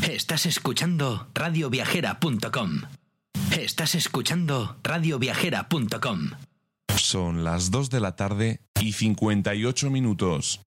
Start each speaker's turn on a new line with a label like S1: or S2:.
S1: Estás escuchando radioviajera.com. Estás escuchando radioviajera.com.
S2: Son las 2 de la tarde y 58 minutos.